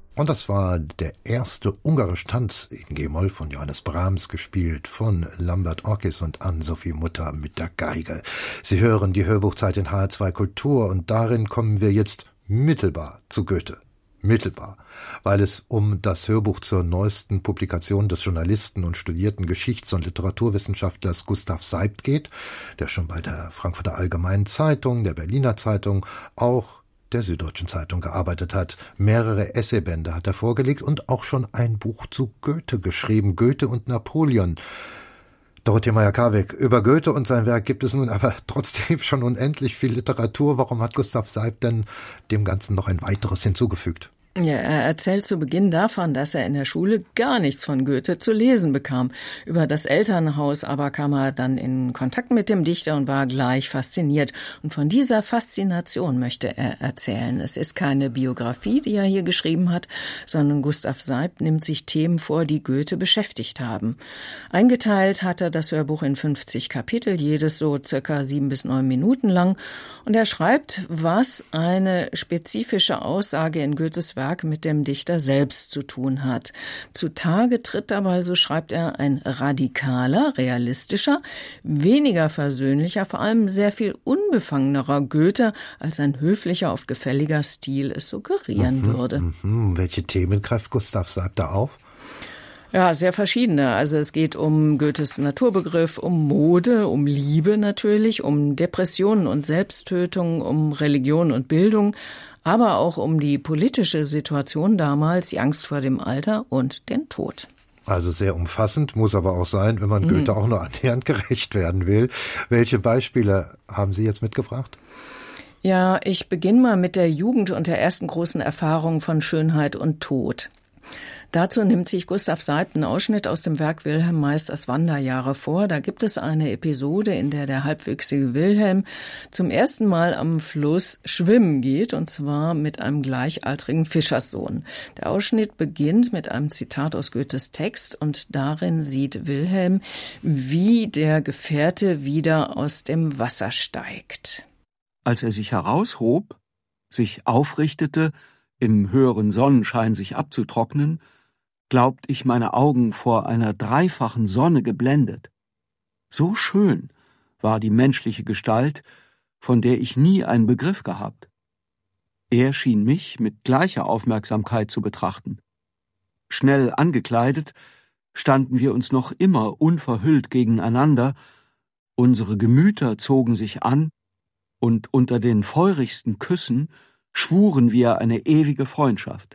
Und das war der erste ungarische Tanz in G-Moll von Johannes Brahms, gespielt von Lambert Orkis und Ann-Sophie Mutter mit der Geige. Sie hören die Hörbuchzeit in HR2 Kultur und darin kommen wir jetzt mittelbar zu Goethe. Mittelbar, weil es um das Hörbuch zur neuesten Publikation des Journalisten und studierten Geschichts- und Literaturwissenschaftlers Gustav Seibt geht, der schon bei der Frankfurter Allgemeinen Zeitung, der Berliner Zeitung, auch der Süddeutschen Zeitung gearbeitet hat. Mehrere Essaybände hat er vorgelegt und auch schon ein Buch zu Goethe geschrieben, Goethe und Napoleon. Dorothee Meyer-Karweg, über Goethe und sein Werk gibt es nun aber trotzdem schon unendlich viel Literatur. Warum hat Gustav Seibt denn dem Ganzen noch ein weiteres hinzugefügt? Ja, er erzählt zu Beginn davon, dass er in der Schule gar nichts von Goethe zu lesen bekam. Über das Elternhaus aber kam er dann in Kontakt mit dem Dichter und war gleich fasziniert. Und von dieser Faszination möchte er erzählen. Es ist keine Biografie, die er hier geschrieben hat, sondern Gustav Seibt nimmt sich Themen vor, die Goethe beschäftigt haben. Eingeteilt hat er das Hörbuch in 50 Kapitel, jedes so circa 7 bis 9 Minuten lang. Und er schreibt, was eine spezifische Aussage in Goethes Werk mit dem Dichter selbst zu tun hat. Zutage tritt dabei, so schreibt er, ein radikaler, realistischer, weniger versöhnlicher, vor allem sehr viel unbefangenerer Goethe, als ein höflicher, oft gefälliger Stil es suggerieren würde. Welche Themen greift Gustav Seibt da auf? Ja, sehr verschiedene. Also es geht um Goethes Naturbegriff, um Mode, um Liebe natürlich, um Depressionen und Selbsttötung, um Religion und Bildung, aber auch um die politische Situation damals, die Angst vor dem Alter und den Tod. Also sehr umfassend, muss aber auch sein, wenn man Goethe auch nur annähernd gerecht werden will. Welche Beispiele haben Sie jetzt mitgebracht? Ja, ich beginne mal mit der Jugend und der ersten großen Erfahrung von Schönheit und Tod. Dazu nimmt sich Gustav Seibt einen Ausschnitt aus dem Werk Wilhelm Meisters Wanderjahre vor. Da gibt es eine Episode, in der der halbwüchsige Wilhelm zum ersten Mal am Fluss schwimmen geht, und zwar mit einem gleichaltrigen Fischerssohn. Der Ausschnitt beginnt mit einem Zitat aus Goethes Text und darin sieht Wilhelm, wie der Gefährte wieder aus dem Wasser steigt. Als er sich heraushob, sich aufrichtete, im höheren Sonnenschein sich abzutrocknen, glaubt ich meine Augen vor einer dreifachen Sonne geblendet. So schön war die menschliche Gestalt, von der ich nie einen Begriff gehabt. Er schien mich mit gleicher Aufmerksamkeit zu betrachten. Schnell angekleidet standen wir uns noch immer unverhüllt gegeneinander, unsere Gemüter zogen sich an, und unter den feurigsten Küssen schwuren wir eine ewige Freundschaft.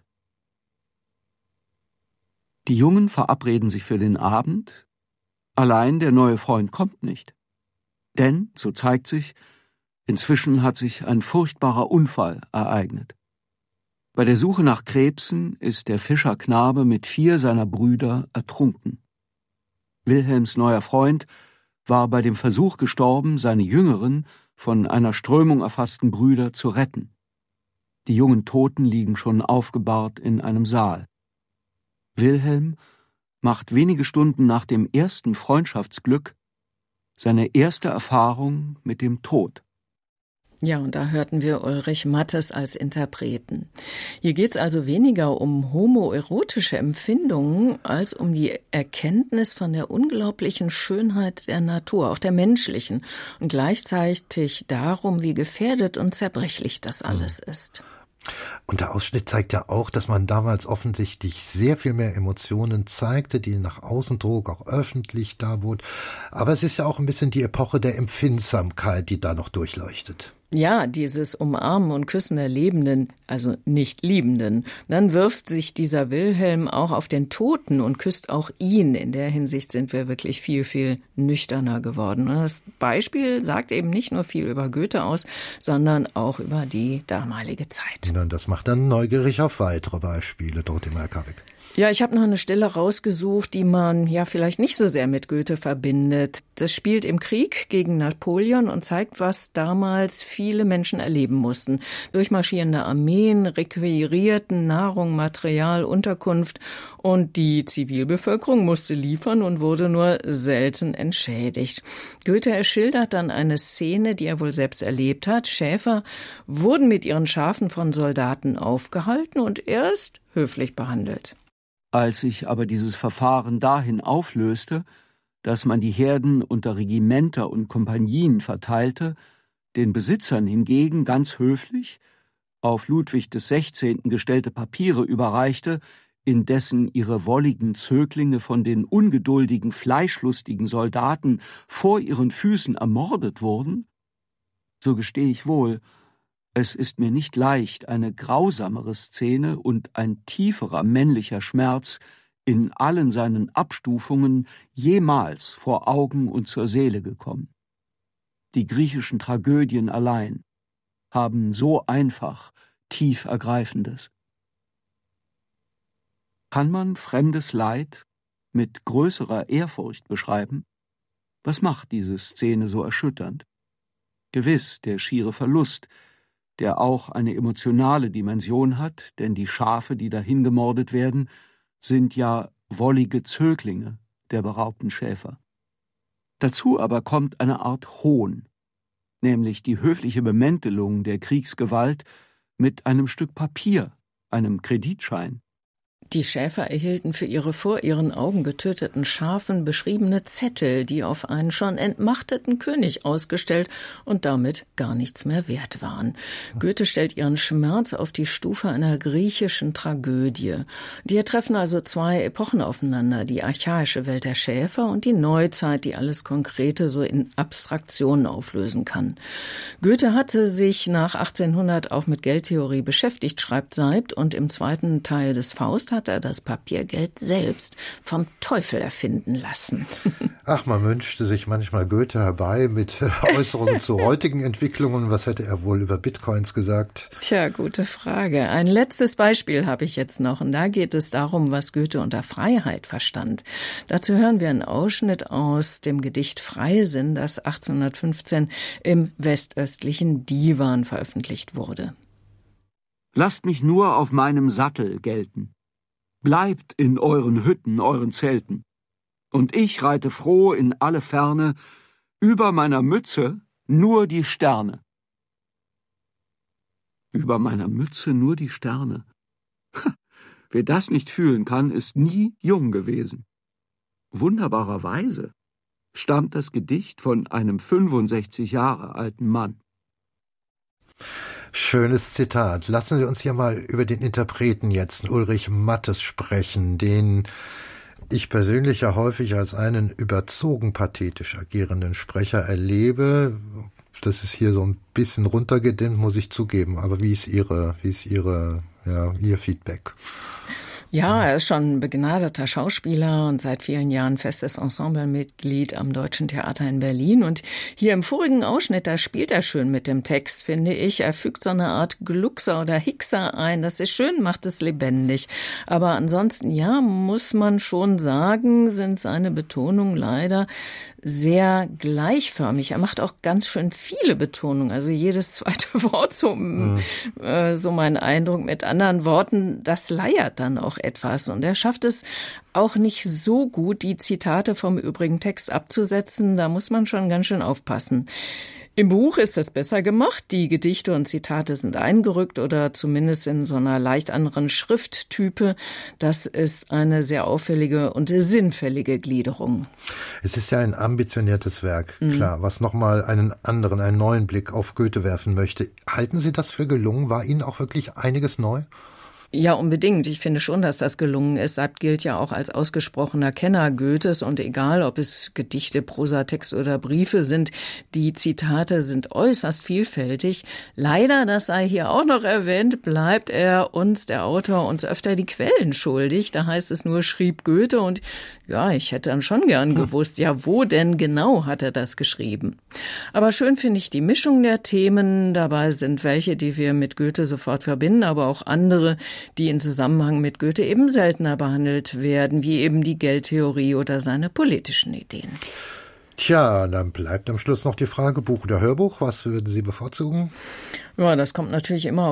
Die Jungen verabreden sich für den Abend, allein der neue Freund kommt nicht. Denn, so zeigt sich, inzwischen hat sich ein furchtbarer Unfall ereignet. Bei der Suche nach Krebsen ist der Fischerknabe mit 4 seiner Brüder ertrunken. Wilhelms neuer Freund war bei dem Versuch gestorben, seine jüngeren, von einer Strömung erfassten Brüder zu retten. Die jungen Toten liegen schon aufgebahrt in einem Saal. Wilhelm macht wenige Stunden nach dem ersten Freundschaftsglück seine erste Erfahrung mit dem Tod. Ja, und da hörten wir Ulrich Mattes als Interpreten. Hier geht's also weniger um homoerotische Empfindungen als um die Erkenntnis von der unglaublichen Schönheit der Natur, auch der menschlichen, und gleichzeitig darum, wie gefährdet und zerbrechlich das alles ist. Und der Ausschnitt zeigt ja auch, dass man damals offensichtlich sehr viel mehr Emotionen zeigte, die nach außen trug, auch öffentlich darbot. Aber es ist ja auch ein bisschen die Epoche der Empfindsamkeit, die da noch durchleuchtet. Ja, dieses Umarmen und Küssen der Lebenden, also nicht Liebenden. Dann wirft sich dieser Wilhelm auch auf den Toten und küsst auch ihn. In der Hinsicht sind wir wirklich viel, viel nüchterner geworden. Und das Beispiel sagt eben nicht nur viel über Goethe aus, sondern auch über die damalige Zeit. Und das macht dann neugierig auf weitere Beispiele, Dorothee Meyer-Karweg. Ja, ich habe noch eine Stelle rausgesucht, die man ja vielleicht nicht so sehr mit Goethe verbindet. Das spielt im Krieg gegen Napoleon und zeigt, was damals viele Menschen erleben mussten. Durchmarschierende Armeen requirierten Nahrung, Material, Unterkunft und die Zivilbevölkerung musste liefern und wurde nur selten entschädigt. Goethe schildert dann eine Szene, die er wohl selbst erlebt hat. Schäfer wurden mit ihren Schafen von Soldaten aufgehalten und er ist höflich behandelt. Als sich aber dieses Verfahren dahin auflöste, dass man die Herden unter Regimenter und Kompanien verteilte, den Besitzern hingegen ganz höflich auf Ludwig des 16. gestellte Papiere überreichte, indessen ihre wolligen Zöglinge von den ungeduldigen, fleischlustigen Soldaten vor ihren Füßen ermordet wurden, so gestehe ich wohl, es ist mir nicht leicht, eine grausamere Szene und ein tieferer männlicher Schmerz in allen seinen Abstufungen jemals vor Augen und zur Seele gekommen. Die griechischen Tragödien allein haben so einfach tief Ergreifendes. Kann man fremdes Leid mit größerer Ehrfurcht beschreiben? Was macht diese Szene so erschütternd? Gewiss, der schiere Verlust, der auch eine emotionale Dimension hat, denn die Schafe, die dahin gemordet werden, sind ja wollige Zöglinge der beraubten Schäfer. Dazu aber kommt eine Art Hohn, nämlich die höfliche Bemäntelung der Kriegsgewalt mit einem Stück Papier, einem Kreditschein. Die Schäfer erhielten für ihre vor ihren Augen getöteten Schafen beschriebene Zettel, die auf einen schon entmachteten König ausgestellt und damit gar nichts mehr wert waren. Goethe stellt ihren Schmerz auf die Stufe einer griechischen Tragödie. Hier treffen also zwei Epochen aufeinander, die archaische Welt der Schäfer und die Neuzeit, die alles Konkrete so in Abstraktionen auflösen kann. Goethe hatte sich nach 1800 auch mit Geldtheorie beschäftigt, schreibt Seibt, und im zweiten Teil des Faust hat er das Papiergeld selbst vom Teufel erfinden lassen. Ach, man wünschte sich manchmal Goethe herbei mit Äußerungen zu heutigen Entwicklungen. Was hätte er wohl über Bitcoins gesagt? Tja, gute Frage. Ein letztes Beispiel habe ich jetzt noch, und da geht es darum, was Goethe unter Freiheit verstand. Dazu hören wir einen Ausschnitt aus dem Gedicht Freisinn, das 1815 im westöstlichen Divan veröffentlicht wurde. Lasst mich nur auf meinem Sattel gelten. Bleibt in euren Hütten, euren Zelten. Und ich reite froh in alle Ferne, über meiner Mütze nur die Sterne. Über meiner Mütze nur die Sterne. Wer das nicht fühlen kann, ist nie jung gewesen. Wunderbarerweise stammt das Gedicht von einem 65 Jahre alten Mann. Schönes Zitat. Lassen Sie uns hier mal über den Interpreten jetzt, Ulrich Mattes, sprechen, den ich persönlich ja häufig als einen überzogen pathetisch agierenden Sprecher erlebe. Das ist hier so ein bisschen runtergedimmt, muss ich zugeben. Aber wie ist Ihr Feedback? Ja, er ist schon ein begnadeter Schauspieler und seit vielen Jahren festes Ensemblemitglied am Deutschen Theater in Berlin. Und hier im vorigen Ausschnitt, da spielt er schön mit dem Text, finde ich. Er fügt so eine Art Gluckser oder Hickser ein. Das ist schön, macht es lebendig. Aber ansonsten, ja, muss man schon sagen, sind seine Betonungen leider sehr gleichförmig. Er macht auch ganz schön viele Betonungen, also jedes zweite Wort, so mein Eindruck. Mit anderen Worten, das leiert dann auch etwas. Und er schafft es auch nicht so gut, die Zitate vom übrigen Text abzusetzen. Da muss man schon ganz schön aufpassen. Im Buch ist es besser gemacht. Die Gedichte und Zitate sind eingerückt oder zumindest in so einer leicht anderen Schrifttype. Das ist eine sehr auffällige und sinnfällige Gliederung. Es ist ja ein ambitioniertes Werk, klar, was nochmal einen neuen Blick auf Goethe werfen möchte. Halten Sie das für gelungen? War Ihnen auch wirklich einiges neu? Ja, unbedingt. Ich finde schon, dass das gelungen ist. Seibt gilt ja auch als ausgesprochener Kenner Goethes und egal, ob es Gedichte, Prosatext oder Briefe sind, die Zitate sind äußerst vielfältig. Leider, das sei hier auch noch erwähnt, bleibt er uns, der Autor, uns öfter die Quellen schuldig. Da heißt es nur, schrieb Goethe und ja, ich hätte dann schon gern gewusst, ja, wo denn genau hat er das geschrieben? Aber schön finde ich die Mischung der Themen. Dabei sind welche, die wir mit Goethe sofort verbinden, aber auch andere, die in Zusammenhang mit Goethe eben seltener behandelt werden, wie eben die Geldtheorie oder seine politischen Ideen. Tja, dann bleibt am Schluss noch die Frage, Buch oder Hörbuch, was würden Sie bevorzugen? Ja, das kommt natürlich immer